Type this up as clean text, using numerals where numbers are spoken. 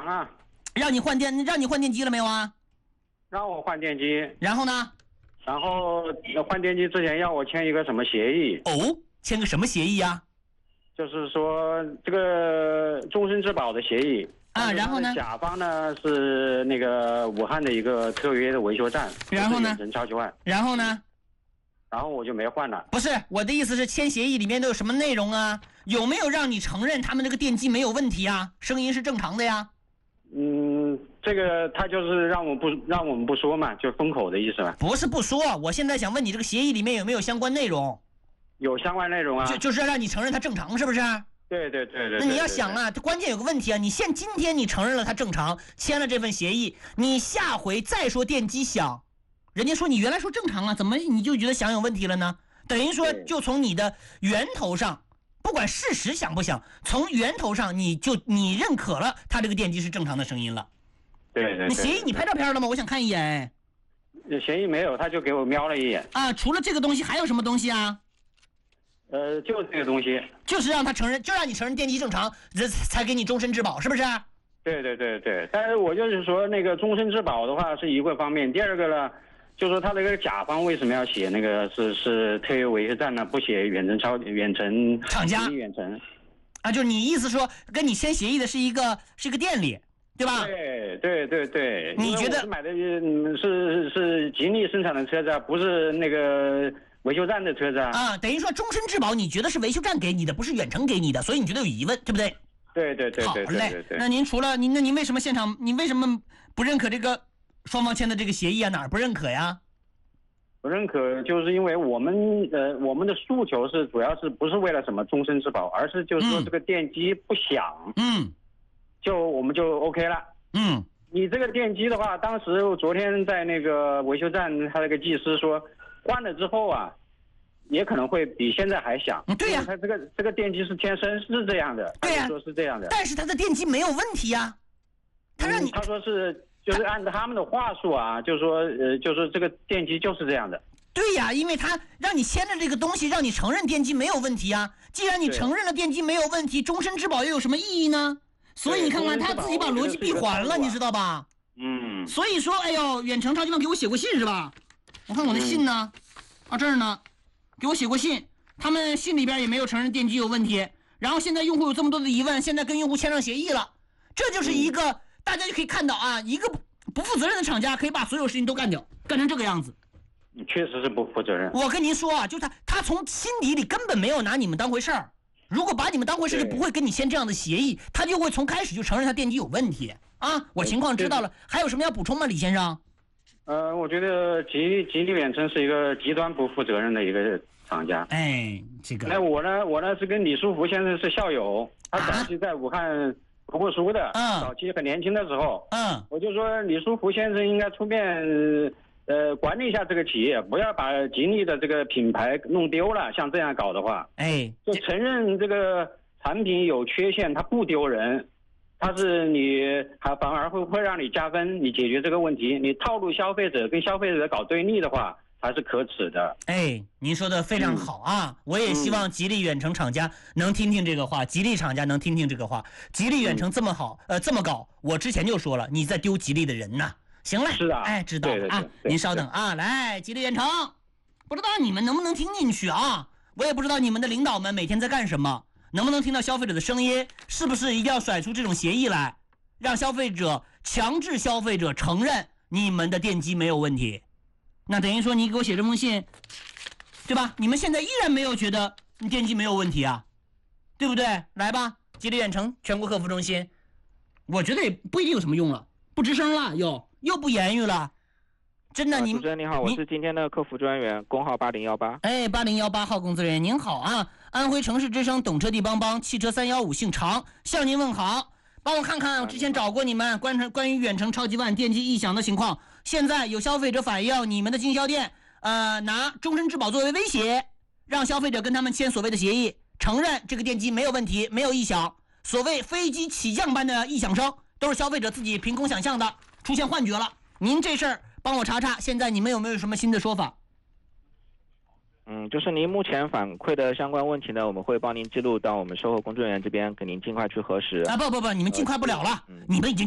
啊。 让你换电机了没有啊？ 让我换电机。 然后呢？ 然后换电机之前要我签一个什么协议？ 哦，签个什么协议啊？ 就是说这个终身质保的协议啊。然后呢？ 甲方呢是那个武汉的一个特约的维修站。 然后呢？ 超级万。 然后呢？ 然后我就没换了。 不是，我的意思是签协议里面都有什么内容啊？有没有让你承认他们这个电机没有问题啊？声音是正常的呀？ 这个他就是让我们不说嘛，就封口的意思嘛。 不是不说，我现在想问你，这个协议里面有没有相关内容？ 有相关内容啊。 就是要让你承认它正常，是不是？ 对。 那你要想啊，关键有个问题啊，今天你承认了它正常，签了这份协议，你下回再说电机响，人家说你原来说正常啊，怎么你就觉得响有问题了呢？等于说就从你的源头上，不管事实响不响，从源头上你认可了它这个电机是正常的声音了。 对。 你协议你拍照片了吗？我想看一眼。 协议没有，他就给我瞄了一眼。 啊，除了这个东西还有什么东西啊？ 就这个东西。 就是让他承认，就让你承认电机正常，这才给你终身质保，是不是？ 对。但是我就是说，那个终身质保的话是一个方面，第二个呢，就是说他那个甲方为什么要写那个是特约维修站呢？不写远程厂家远程啊？就是你意思说跟你签协议的是一个店里，对吧？ 对。 你觉得我买的是吉利生产的车子，不是那个维修站的车子啊？等于说终身质保你觉得是维修站给你的，不是远程给你的，所以你觉得有疑问，对不对？ 对。 好嘞。那您除了那您为什么现场你为什么不认可这个双方签的这个协议啊？哪儿不认可呀？ 不认可，就是因为我们的诉求是主要是不是为了什么终身质保，而是就是说这个电机不响，我们就 OK 了。你这个电机的话，当时昨天在那个维修站，他那个技师说，换了之后啊，也可能会比现在还响。 对呀， 他这个电机是天生是这样的， 对呀， 说是这样的。 但是他的电机没有问题呀，他让你他说是就是按照他们的话术啊，就是说这个电机就是这样的。 对呀，因为他让你签的这个东西，让你承认电机没有问题啊。既然你承认了电机没有问题，终身质保又有什么意义呢？所以你看看他自己把逻辑闭环了，你知道吧？所以说，哎呦，远程超级万给我写过信是吧？我看我的信呢，这儿呢，给我写过信，他们信里边也没有承认电机有问题。然后现在用户有这么多的疑问，现在跟用户签上协议了，这就是一个大家就可以看到啊，一个不负责任的厂家可以把所有事情都干掉，干成这个样子。 确实是不负责任。 我跟您说啊，就他从心底里根本没有拿你们当回事儿。如果把你们当回事，就不会跟你签这样的协议，他就会从开始就承认他电机有问题啊。我情况知道了，还有什么要补充吗，李先生？ 我觉得吉利远程是一个极端不负责任的一个厂家。 这个。 那我呢是跟李书福先生是校友，他早期在武汉读过书的，早期很年轻的时候，我就说李书福先生应该出面。管理一下这个企业，不要把吉利的这个品牌弄丢了。像这样搞的话，就承认这个产品有缺陷，它不丢人，它是你还反而会让你加分，你解决这个问题。你套路消费者，跟消费者搞对立的话，还是可耻的。 您说的非常好啊！我也希望吉利远程厂家能听听这个话，吉利厂家能听听这个话。吉利远程这么好，这么搞，我之前就说了，你在丢吉利的人呐。行了， 是啊， 知道了啊。您稍等啊，来，吉利远程，不知道你们能不能听进去啊？我也不知道你们的领导们每天在干什么，能不能听到消费者的声音？是不是一定要甩出这种协议来，让强制消费者承认你们的电机没有问题？那等于说你给我写这封信，对吧？你们现在依然没有觉得你电机没有问题啊，对不对？来吧，吉利远程全国客服中心，我觉得也不一定有什么用了，不吱声了又不言语了，真的。 主持人您好，我是今天的客服专员，工号8018。 8018号工作人员您好啊，安徽城市之声懂车帝帮汽车315姓常向您问好，帮我看看我之前找过你们关于远程超级万电机异响的情况。现在有消费者反映你们的经销店拿终身质保作为威胁，让消费者跟他们签所谓的协议，承认这个电机没有问题，没有异响。所谓飞机起降般的异响声都是消费者自己凭空想象的，出现幻觉了。您这事儿帮我查查，现在你们有没有什么新的说法？ 就是您目前反馈的相关问题呢，我们会帮您记录到我们售后工作人员这边，给您尽快去核实。 不，你们尽快不了了，你们已经